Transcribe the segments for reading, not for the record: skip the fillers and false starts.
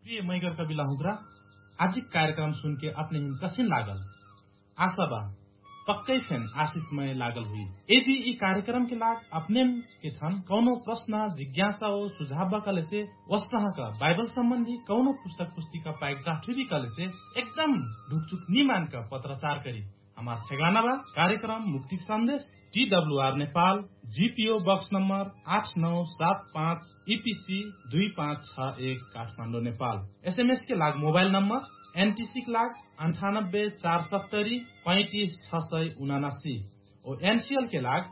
प्रिय मैगर कविला हुद्रा आज कार्यक्रम सुन के अपने हिम कसिन लागल आशा बा पक्कै फेन आशीषमय लागल हुई। यदि ई कार्यक्रम के लाग अपने के थन कौनो प्रश्न जिज्ञासा हो सुझाव कले से वस्तुहा का बाइबल संबंधी कौनो पुस्तक पुस्तिका पाइक चाठुरी कले से एकदम ढुकचुक निमान का पत्रचार करी हमार ठेगाना बा कार्यक्रम मुक्ति संदेश TWR Nepal GPO box number 8975 EPC 2561 Kathmandu Nepal. SMS के लाग मोबाइल नंबर NTC के लाग 9847 35679 और NCL के लाग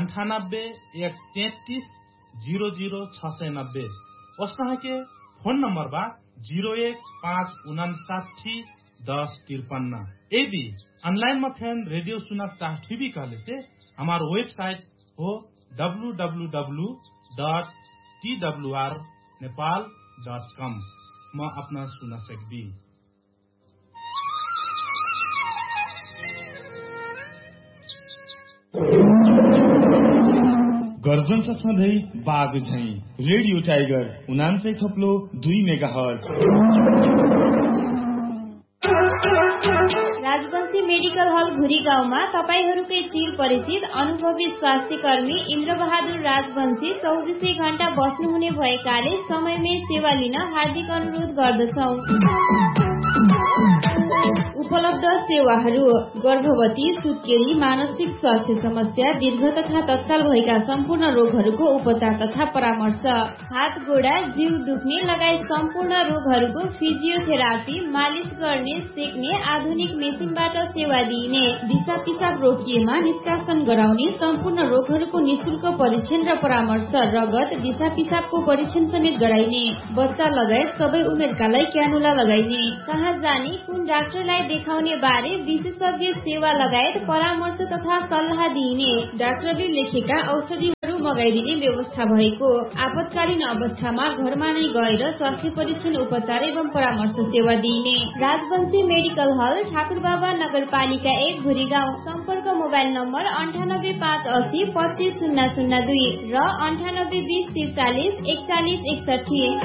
98 133 00690। वस्तुहा के फोन नंबर बा 01559 1053। यदि ऑनलाइन में फैन रेडियो सुनक चाहती भी कहले से हमारा वेबसाइट हो www.twrnepal.com में अपना सुन सकती। गर्जन छ सधैँ बाघ झैं radio tiger 99.2 megahertz. Rajbanshi medical हल भुरी गाउँमा तपाईहरूकै चिर परिचित अनुभवी स्वास्थ्य कर्मी इन्द्र बहादुर राजवंशी 24 घण्टा बस्नुहुने भएकाले समयमै सेवा लिन हार्दिक अनुरोध गर्दछौं। उपलब्ध सेवाहरू गर्भवती, सुत्केरी, मानसिक स्वास्थ्य समस्या, दीर्घ तथा तत्काल भएका सम्पूर्ण रोगहरूको उपचार तथा परामर्श, हात गोडा जिउ दुख्ने लगायत सम्पूर्ण रोगहरूको फिजियोथेरापी, मालिश गर्ने, सेक्ने आधुनिक मेसिनबाट सेवा दिइने, दिशा पिसाब रोकिएमा निष्कासन गराउने, सम्पूर्ण रोगहरूको निशुल्क परीक्षण र परामर्श, रगत, दिशा पिसाबको परीक्षण समेत गराइने, बच्चा लगायत सबै उमेरकालाई क्यानुला लगाइने, कहाँ जाने, कुन डाक्टरलाई देखाउने बारे विशेषज्ञ सेवा लगायत परामर्श तथा सल्लाह दिइने, डाक्टरले लेखेका औषधिहरू मगाइदिने व्यवस्था भएको, आपतकालीन अवस्थामा घरमा नै गएर स्वास्थ्य परीक्षण उपचार एवं परामर्श सेवा दिइने। राजवंशी मेडिकल हल ठाकुरबाबा नगरपालिका 1 भुरी गाउँ। सम्पर्क मोबाइल नम्बर 98580 25002 र 9820 43 4161।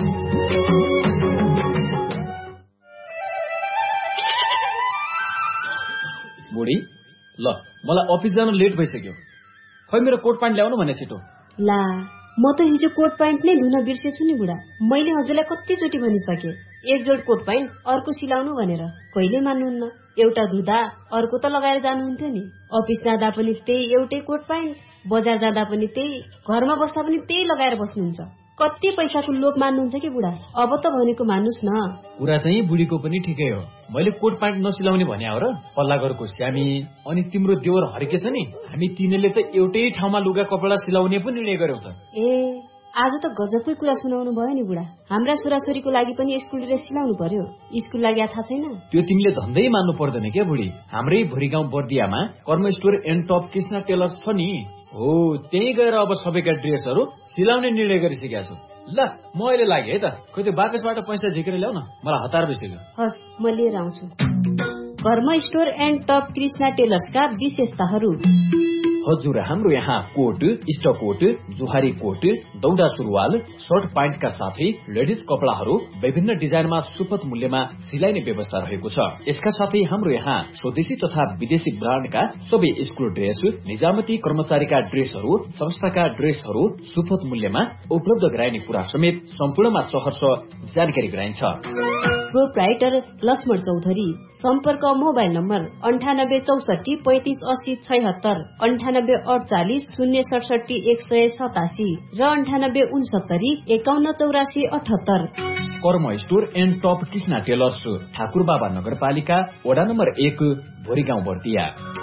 बुढी ल मलाई अफिस जान लेट भइसक्यो। खै मेरो कोट प्यान्ट ल्याउनु भने छिटो। ला म त हिजो कोट प्यान्ट नै धुन बिर्सेछु नि बुढा। मैले हजुरलाई कतिचोटि भनिसके एक जोड कोट प्यान्ट अर्को सिलाउनु भनेर, कहिले मान्नुहुन्न। एउटा धुँदा अर्को त लगाएर जानुहुन्थ्यो नि। अफिस जाँदा पनि त्यही एउटै कोट प्यान्ट, बजार जाँदा पनि त्यही, घरमा बस्दा पनि त्यही लगाएर बस्नुहुन्छ। कति पैसाको लोभ मान्नुहुन्छ कि बुढा। अब त भनेको मान्नुस् न। कुरा चाहिँ बुढीको पनि ठिकै हो। मैले कोट प्यान्ट नसिलाउने भन्या हो र? पल्ला घरको श्यामी अनि तिम्रो देवर हर्के छ नि, हामी तिनीले त एउटै ठाउँमा लुगा कपडा सिलाउने पनि निर्णय गर्यौ त। ए आज त गजबकै कुरा सुनाउनु भयो नि बुढा। हाम्रा छोराछोरीको लागि पनि स्कुल ड्रेस सिलाउनु पर्यो। स्कुल लागि थाहा छैन? त्यो तिमीले धन्दै मान्नु पर्दैन क्या बुढी। हाम्रै भुरी गाउँ बर्दियामा कर्म store and top Krishna tailors छ नि, हो त्यही गएर अब सबैका ड्रेसहरू सिलाउने निर्णय गरिसकेका छु। ल म अहिले लागे है त। खोइ त्यो बाकसबाट पैसा झिकेर ल्याउ न, मलाई हतार भइसक्यो। हस् म लिएर आउँछु। कर्म स्टोर एन्ड टप कृष्ण टेलर्सका विशेषताहरू। हजुर, हाम्रो यहाँ कोट, स्टकोट, जुहारी कोट, दौडा सुरुवाल, सर्ट प्यान्टका साथै लेडिज कपडाहरू विभिन्न डिजाइनमा सुपथ मूल्यमा सिलाइने व्यवस्था रहेको छ। यसका साथै हाम्रो यहाँ स्वदेशी तथा विदेशी ब्रान्डका सबै स्कुल ड्रेस, निजामती कर्मचारीका ड्रेसहरू, संस्थाका ड्रेसहरू सुपथ मूल्यमा उपलब्ध गराइने कुरा समेत सम्पूर्णमा सहर्ष जानकारी गराइन्छ। प्रोप्राइटर लक्ष्मण चौधरी। सम्पर्क मोबाइल नम्बर 9864 35 80 76, 9848 067 187 र 9869 51 84 78। कर्म store and top Krishna tailors, Thakurbaba नगरपालिका वडा नम्बर 1 भोरी गाउँ बर्दिया।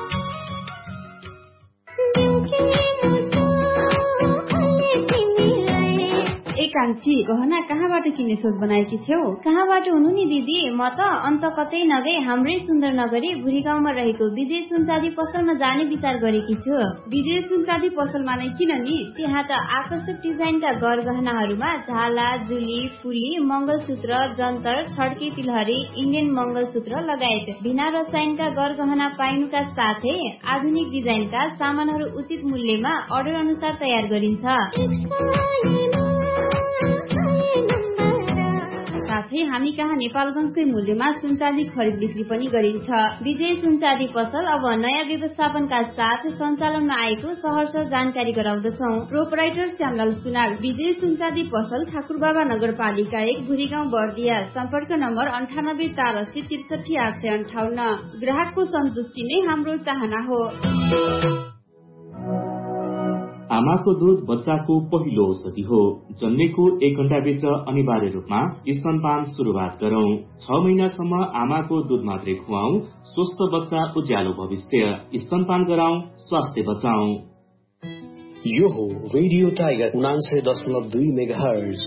कान्छी गहना कहाँबाट किन्ने सोच बनाएकी थियौ? कहाँबाट हुनु नि दिदी? म त अन्त कतै नगई हाम्रै सुन्दर नगरी भुरी गाउँमा रहेको विजय सुनचाँदी पसलमा जाने विचार गरेकी छु। विजय सुनचाँदी पसलमा नै किन नि? त्यहाँ त आकर्षक डिजाइनका गरगहनाहरूमा झाला, जुली, फुली, मंगलसूत्र, जन्तर, छड्के तिलहरी, इन्डियन मंगलसूत्र लगायत बिना रसायनका गरगहना पाइनुका साथै आधुनिक डिजाइनका सामानहरू उचित मूल्यमा अर्डर अनुसार तयार गरिन्छ। साथै साथै हामी कहाँ नेपालगञ्जकै मूल्यमा सुनचाँदी खरिद बिक्री पनि गरिन्छ। विजय सुनचाँदी पसल अब नयाँ व्यवस्थापनका साथ सञ्चालनमा आएको सहर्ष जानकारी गराउँदछौ। प्रोपराइटर श्यामलाल सुनार, विजय सुनचाँदी पसल ठाकुरबाबा नगरपालिका 1 भुरीगाउँ बर्दिया। सम्पर्क नम्बर 9848638858। ग्राहकको सन्तुष्टि नै हाम्रो चाहना हो। आमाको दूध बच्चाको पहिलो औषधि हो। जन्मेको 1 घण्टाभित्र अनिवार्य रूपमा स्तनपान सुरुवात गरौं। 6 महिनासम्म आमाको दूध मात्रै खुवाऊ। स्वस्थ बच्चा उज्यालो भविष्य। स्तनपान गराऊ, स्वास्थ्य बचाऊ। यो हो radio tiger 99.2 megahertz.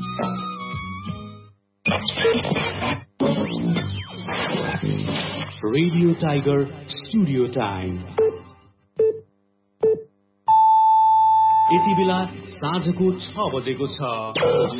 Radio tiger studio time. यति बेला साँझको 6 बजेको छ।